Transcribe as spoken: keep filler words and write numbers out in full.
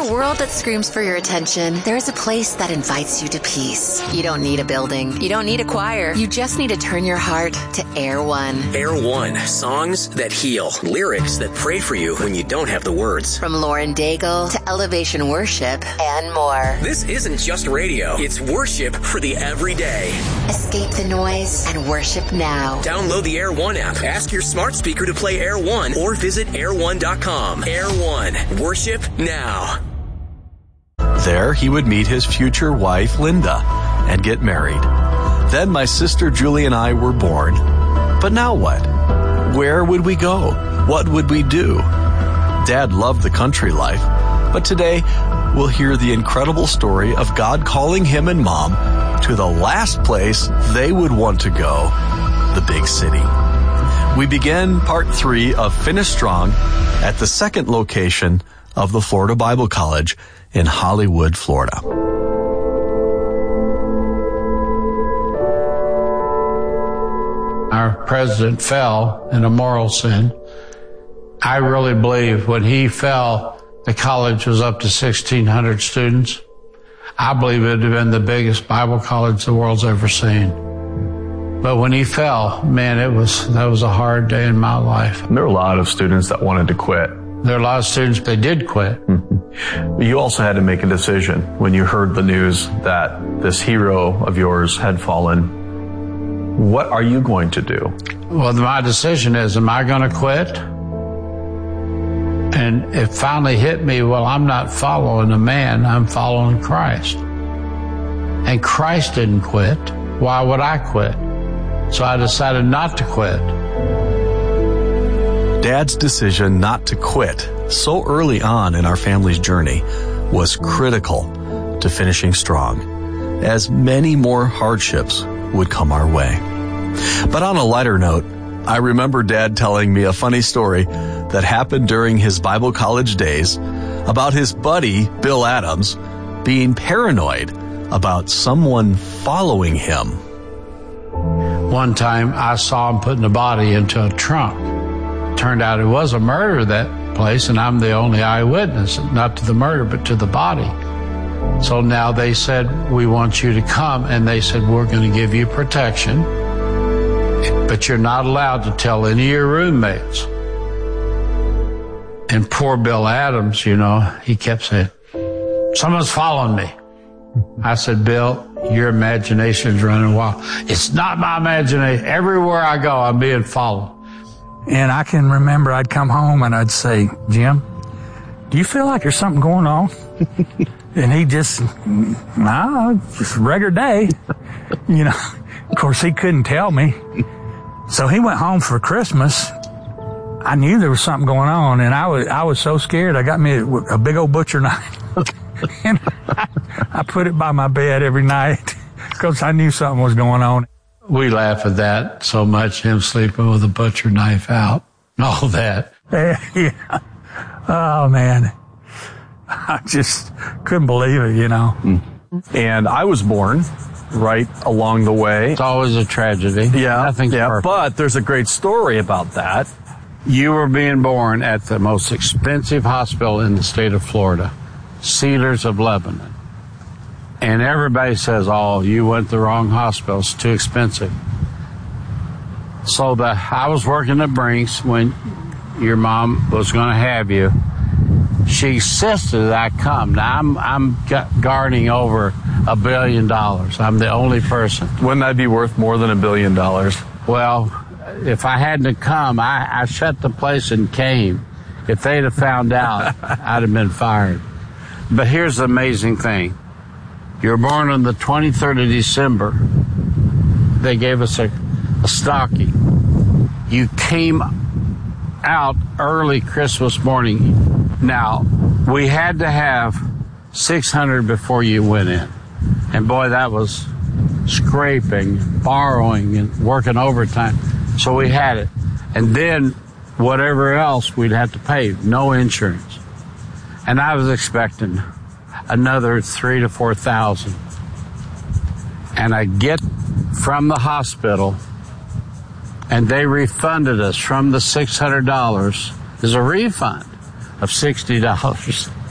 a world that screams for your attention, there is a place that invites you to peace. You don't need a building. You don't need a choir. You just need to turn your heart to Air One. Air One. Songs that heal. Lyrics that pray for you when you don't have the words. From Lauren Daigle to Elevation Worship and more. This isn't just radio. It's worship for the everyday. Escape the noise and worship now. Download the Air One app. Ask your smart speaker to play Air One or visit air one dot com. Air One. Worship now. There, he would meet his future wife, Linda, and get married. Then my sister Julie and I were born. But now what? Where would we go? What would we do? Dad loved the country life, but today we'll hear the incredible story of God calling him and Mom to the last place they would want to go, the big city. We begin part three of Finish Strong at the second location of the Florida Bible College in Hollywood, Florida. Our president fell in a moral sin. I really believe when he fell, the college was up to sixteen hundred students. I believe it would have been the biggest Bible college the world's ever seen. But when he fell, man, it was that was a hard day in my life. There were a lot of students that wanted to quit. There are a lot of students that did quit. Mm-hmm. You also had to make a decision when you heard the news that this hero of yours had fallen. What are you going to do? Well, my decision is, am I going to quit? And it finally hit me, well, I'm not following a man, I'm following Christ. And Christ didn't quit. Why would I quit? So I decided not to quit. Dad's decision not to quit so early on in our family's journey was critical to finishing strong, as many more hardships would come our way. But on a lighter note, I remember Dad telling me a funny story that happened during his Bible college days about his buddy, Bill Adams, being paranoid about someone following him. One time I saw him putting a body into a trunk. Turned out it was a murder at that place, and I'm the only eyewitness, not to the murder, but to the body. So now they said, we want you to come, and they said, we're going to give you protection, but you're not allowed to tell any of your roommates. And poor Bill Adams, you know, he kept saying, someone's following me. I said, Bill, your imagination's running wild. It's not my imagination. Everywhere I go, I'm being followed. And I can remember I'd come home and I'd say, Jim, do you feel like there's something going on? And he just, nah, just a regular day. You know, of course, he couldn't tell me. So he went home for Christmas. I knew there was something going on, and I was I was so scared. I got me a, a big old butcher knife. And I, I put it by my bed every night because I knew something was going on. We laugh at that so much, him sleeping with a butcher knife out and all that. Yeah. Oh, man. I just couldn't believe it, you know. And I was born right along the way. It's always a tragedy. Yeah, Nothing's yeah, perfect. But there's a great story about that. You were being born at the most expensive hospital in the state of Florida, Cedars of Lebanon. And everybody says, oh, you went to the wrong hospital. It's too expensive. So the I was working at Brinks when your mom was going to have you. She insisted that I come. Now, I'm I'm guarding over a billion dollars. I'm the only person. Wouldn't that be worth more than a billion dollars? Well, if I hadn't have come, I, I shut the place and came. If they'd have found out, I'd have been fired. But here's the amazing thing. You were born on the twenty-third of December. They gave us a, a stocking. You came out early Christmas morning. Now, we had to have six hundred before you went in. And boy, that was scraping, borrowing, and working overtime. So we had it. And then whatever else we'd have to pay, no insurance. And I was expecting another three to four thousand. And I get from the hospital, and they refunded us from the six hundred dollars. There's a refund of sixty dollars.